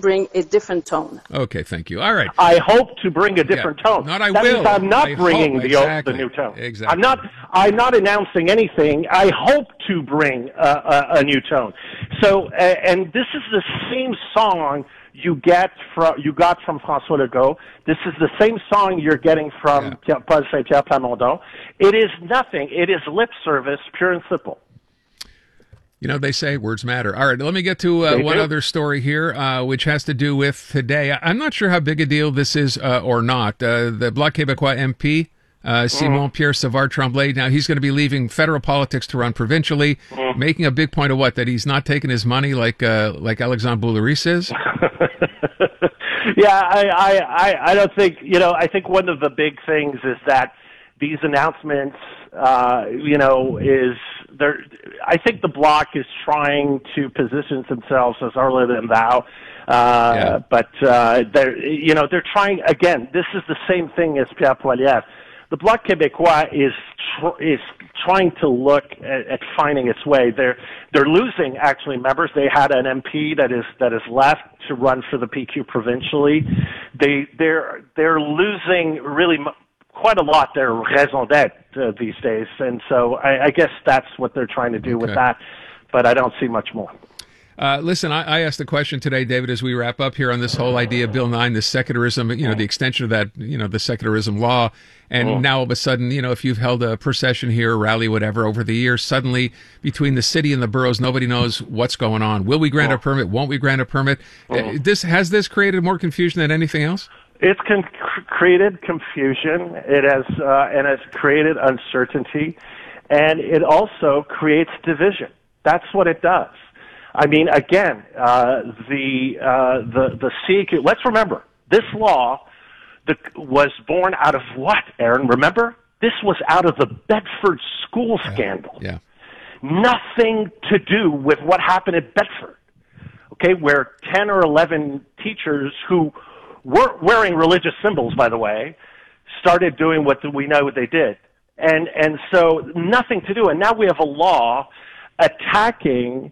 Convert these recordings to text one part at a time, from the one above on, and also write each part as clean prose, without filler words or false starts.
bring a different tone. Okay, thank you. All right. I hope to bring a different tone. Not I that will. Means I'm not bringing exactly. the new tone. Exactly. I'm not announcing anything. I hope to bring a new tone. So, and this is the same song you got from François Legault. This is the same song you're getting from Paul Saint-Pierre Plamondon. It is nothing. It is lip service, pure and simple. You know, they say words matter. All right, let me get to one other story here, which has to do with today. I'm not sure how big a deal this is or not. The Bloc Québécois MP, Simon-Pierre Savard-Tremblay, now he's going to be leaving federal politics to run provincially, making a big point of what? That he's not taking his money like Alexandre Boulary is? Yeah, I don't think, I think one of the big things is that these announcements, I think the Bloc is trying to position themselves as earlier than thou. But they're trying, again, this is the same thing as Pierre Poilievre. The Bloc Québécois is trying to look at finding its way. They're losing actually members. They had an MP that is left to run for the PQ provincially. They're losing really quite a lot their raison d'être these days, and so I guess that's what they're trying to do with that. But I don't see much more. Listen, I asked the question today, David, as we wrap up here on this whole idea of Bill 9, the secularism, the extension of that, the secularism law. And now all of a sudden, if you've held a procession here, a rally, whatever, over the years, suddenly between the city and the boroughs, nobody knows what's going on. Will we grant a permit? Won't we grant a permit? Has this created more confusion than anything else? It's created confusion. It has created uncertainty, and it also creates division. That's what it does. I mean, again, the CAQ. Let's remember, this law was born out of what, Aaron? Remember, this was out of the Bedford school scandal. Yeah. Nothing to do with what happened at Bedford. Okay, where 10 or 11 teachers who weren't wearing religious symbols, by the way, started doing what we know what they did. And so nothing to do. And now we have a law attacking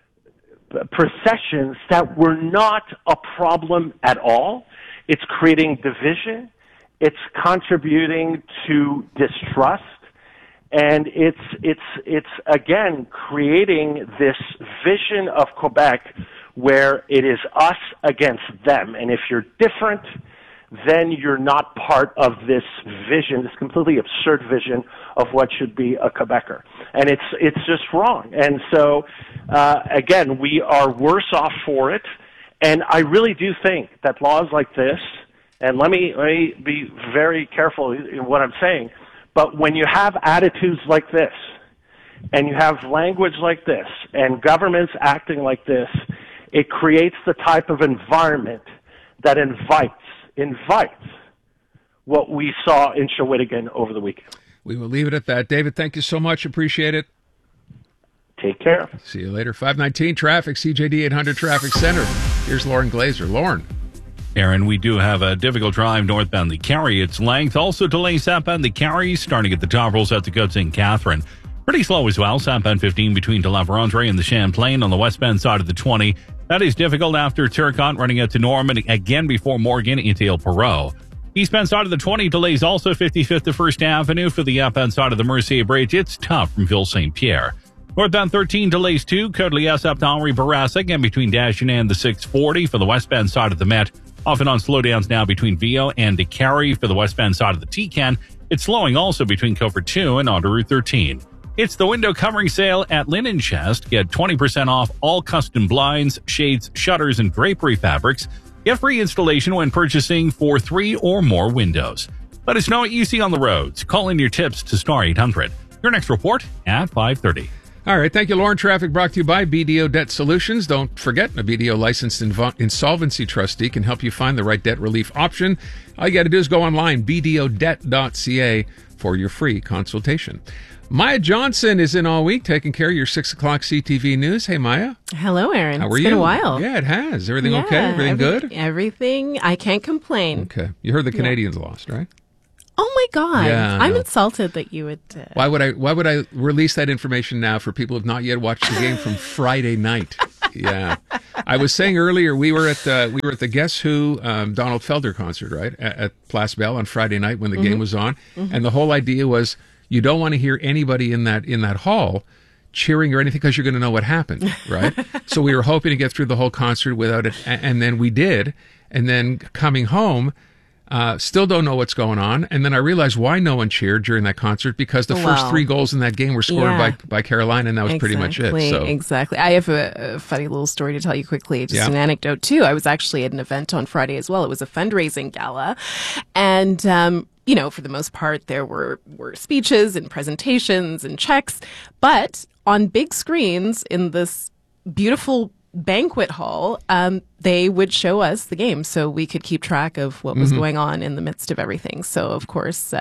processions that were not a problem at all. It's creating division. It's contributing to distrust. And it's again creating this vision of Quebec where it is us against them. And if you're different, then you're not part of this vision, this completely absurd vision of what should be a Quebecer. And it's just wrong. And so, again, we are worse off for it. And I really do think that laws like this, and let me be very careful in what I'm saying, but when you have attitudes like this, and you have language like this, and governments acting like this, it creates the type of environment that invites what we saw in Shawinigan over the weekend. We will leave it at that. David, thank you so much. Appreciate it. Take care. See you later. 519 Traffic, CJD 800 Traffic Center. Here's Lauren Glazer. Lauren. Aaron, we do have a difficult drive northbound the Carrie. Its length also delays southbound the Carrie, starting at the top, rolls out to Côte St. Catherine. Pretty slow as well. Southbound 15 between De La Vérendrye and the Champlain on the westbound side of the 20. That is difficult after Turcotte, running out to Norman, again before Morgan into Il Perrot. Eastbound side of the 20 delays also 55th to 1st Avenue for the outbound side of the Mercier Bridge. It's tough from Ville St. Pierre. Northbound 13 delays too. Côte-Liesse up to Henri Bourassa, again between Dagenais and the 640 for the westbound side of the Met. Often on slowdowns now between Vio and DeCarry for the westbound side of the Tecan. It's slowing also between Cofer 2 and onto Route 13. It's the window covering sale at Linen Chest. Get 20% off all custom blinds, shades, shutters, and drapery fabrics. Get free installation when purchasing for 3 or more windows. Let us know what you see on the roads. Call in your tips to Star 800. Your next report at 5:30. All right. Thank you, Lauren. Traffic brought to you by BDO Debt Solutions. Don't forget, a BDO licensed insolvency trustee can help you find the right debt relief option. All you got to do is go online, bdodebt.ca, for your free consultation. Maya Johnson is in all week taking care of your 6 o'clock CTV News. Hey, Maya. Hello, Aaron. How are you? you? It's been a while. Yeah, it has. Everything okay? Everything good? Everything. I can't complain. Okay. You heard the Canadians lost, right? Oh, my God. Yeah, I'm insulted that you would... Why would I release that information now for people who have not yet watched the game from Friday night? Yeah, I was saying earlier we were at the Guess Who Donald Felder concert, right, at Place Belle on Friday night when the game was on, and the whole idea was you don't want to hear anybody in that hall cheering or anything because you're going to know what happened, right? So we were hoping to get through the whole concert without it, and then we did, and then coming home. Still don't know what's going on. And then I realized why no one cheered during that concert, because the first 3 goals in that game were scored by Carolina, and that was pretty much it. So. Exactly. I have a funny little story to tell you quickly, just an anecdote too. I was actually at an event on Friday as well. It was a fundraising gala. And, for the most part, there were speeches and presentations and checks. But on big screens in this beautiful banquet hall, they would show us the game so we could keep track of what was going on in the midst of everything. So, of course,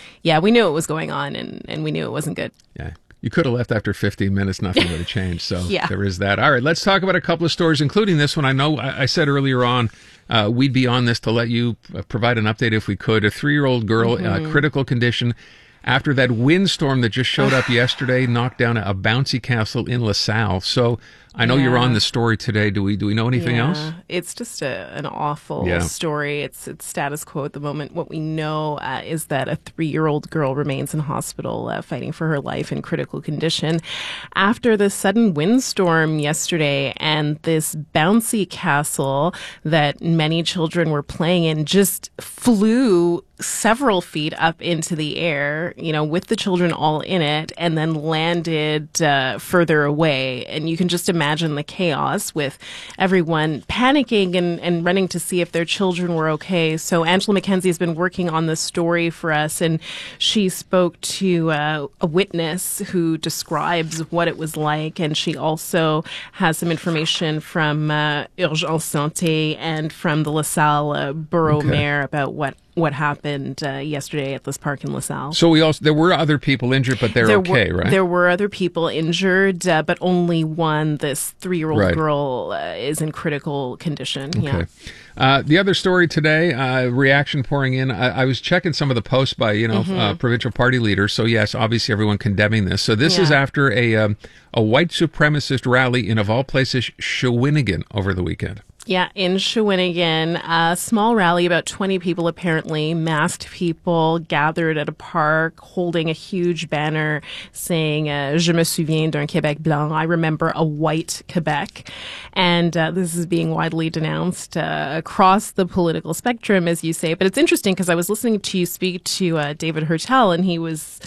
we knew what was going on and we knew it wasn't good. Yeah. You could have left after 15 minutes. Nothing would have changed. So there is that. All right. Let's talk about a couple of stories, including this one. I know I said earlier on we'd be on this to let you provide an update if we could. A 3-year-old girl, critical condition, after that windstorm that just showed up yesterday, knocked down a bouncy castle in LaSalle. So I know you're on the story today. Do we know anything else? It's just an awful story. It's status quo at the moment. What we know is that a 3-year-old girl remains in hospital fighting for her life in critical condition after the sudden windstorm yesterday, and this bouncy castle that many children were playing in just flew several feet up into the air, with the children all in it, and then landed further away. And you can just imagine the chaos with everyone panicking and running to see if their children were okay. So Angela McKenzie has been working on this story for us, and she spoke to a witness who describes what it was like, and she also has some information from Urgence Santé and from the LaSalle borough mayor about what happened yesterday at this park in LaSalle. So there were other people injured, but they're okay, right? There were other people injured, but only one, this 3-year-old girl, is in critical condition. Okay. Yeah. The other story today, reaction pouring in. I was checking some of the posts by, provincial party leaders. So yes, obviously everyone condemning this. So this is after a white supremacist rally in, of all places, Shawinigan over the weekend. Yeah, in Shawinigan, a small rally, about 20 people apparently, masked people gathered at a park holding a huge banner saying, Je me souviens d'un Québec blanc. I remember a white Quebec. And this is being widely denounced across the political spectrum, as you say. But it's interesting because I was listening to you speak to David Hertel, and he was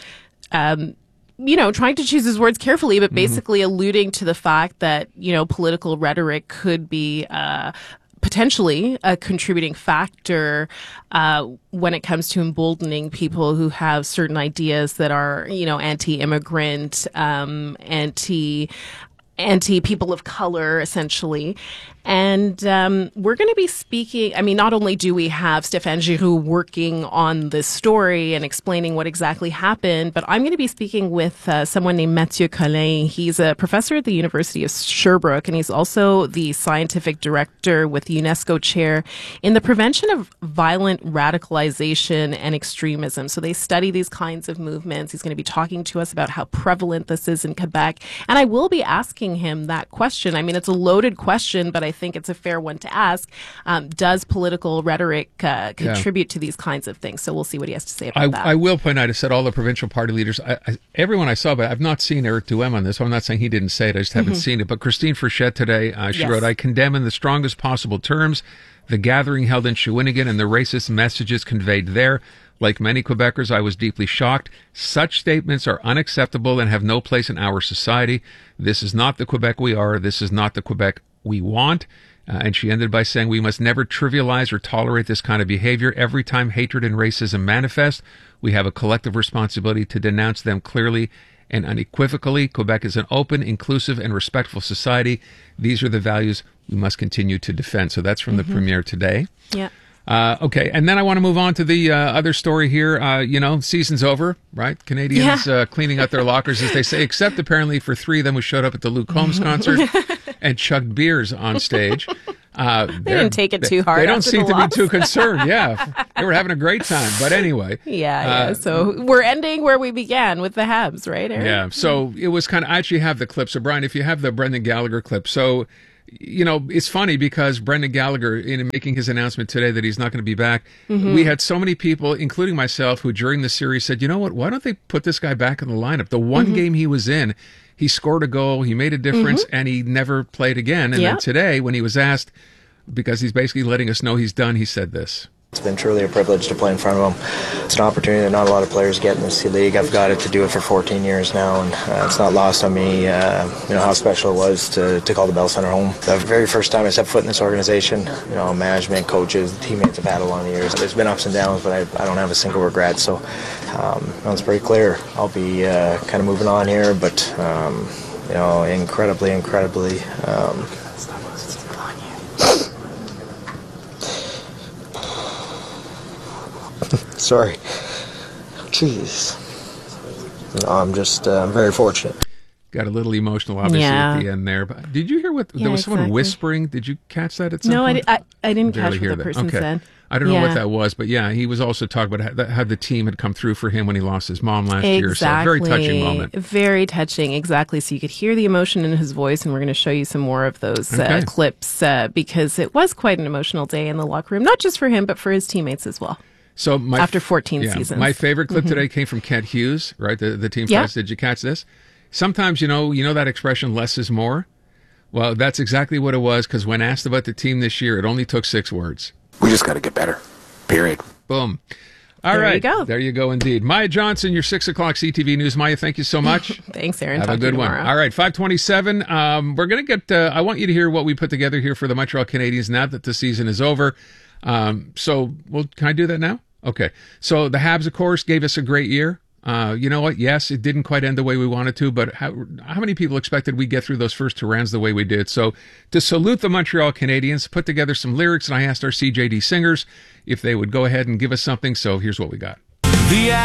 trying to choose his words carefully, but basically alluding to the fact that, political rhetoric could be potentially a contributing factor when it comes to emboldening people who have certain ideas that are, anti-immigrant, anti-people of color, essentially. And we're going to be speaking, not only do we have Stéphane Giroux working on this story and explaining what exactly happened, but I'm going to be speaking with someone named Mathieu Collin. He's a professor at the University of Sherbrooke, and he's also the scientific director with the UNESCO chair in the prevention of violent radicalization and extremism. So they study these kinds of movements. He's going to be talking to us about how prevalent this is in Quebec. And I will be asking him that question. It's a loaded question, but I think it's a fair one to ask. Does political rhetoric contribute to these kinds of things? So we'll see what he has to say about that. I will point out, I said all the provincial party leaders, everyone I saw, but I've not seen Eric Duhem on this. So I'm not saying he didn't say it. I just haven't seen it. But Christine Frechette today, she wrote, I condemn in the strongest possible terms the gathering held in Shawinigan and the racist messages conveyed there. Like many Quebecers, I was deeply shocked. Such statements are unacceptable and have no place in our society. This is not the Quebec we are. This is not the Quebec we want. And she ended by saying, we must never trivialize or tolerate this kind of behavior. Every time hatred and racism manifest, we have a collective responsibility to denounce them clearly and unequivocally. Quebec is an open, inclusive, and respectful society. These are the values we must continue to defend. So that's from the Premier today. Yeah. Okay, and then I want to move on to the other story here. Season's over, right? Canadians cleaning out their lockers, as they say, except apparently for 3 of them who showed up at the Luke Combs concert and chugged beers on stage. They didn't take it too hard. They don't seem to be too concerned. Yeah, they were having a great time. But anyway. Yeah. So we're ending where we began with the Habs, right, Aaron? Yeah, so it was kind of, I actually have the clip. So, Brian, if you have the Brendan Gallagher clip. So you know, it's funny because Brendan Gallagher, in making his announcement today that he's not going to be back, we had so many people, including myself, who during the series said, you know what, why don't they put this guy back in the lineup? The one game he was in, he scored a goal, he made a difference, and he never played again. And then today, when he was asked, because he's basically letting us know he's done, he said this. It's been truly a privilege to play in front of him. It's an opportunity that not a lot of players get in this league. I've got it to do it for 14 years now, and it's not lost on me, how special it was to call the Bell Center home. The very first time I stepped foot in this organization, management, coaches, teammates have had a long years. There's been ups and downs, but I don't have a single regret. So it's pretty clear. I'll be kind of moving on here, but incredibly. Sorry. Jeez. I'm very fortunate. Got a little emotional, obviously, at the end there. But did you hear what there was someone whispering? Did you catch that at some point? No, I didn't catch what the person said. I don't know what that was, but he was also talking about how the team had come through for him when he lost his mom last year. So very touching moment. Very touching, exactly. So you could hear the emotion in his voice, and we're going to show you some more of those clips because it was quite an emotional day in the locker room, not just for him, but for his teammates as well. So after 14 seasons. My favorite clip today came from Kent Hughes, right? The team press. Did you catch this? Sometimes, you know that expression, less is more? Well, that's exactly what it was, because when asked about the team this year, it only took 6 words. We just got to get better. Period. Boom. All right. There you go. There you go, indeed. Maya Johnson, your 6 o'clock CTV News. Maya, thank you so much. Thanks, Aaron. Have a good one. All right, 5:27. We're going to get, I want you to hear what we put together here for the Montreal Canadiens now that the season is over. Can I do that now? Okay. So the Habs, of course, gave us a great year. You know what? Yes, it didn't quite end the way we wanted to, but how many people expected we'd get through those first 2 rounds the way we did? So to salute the Montreal Canadiens, put together some lyrics, and I asked our CJD singers if they would go ahead and give us something. So here's what we got.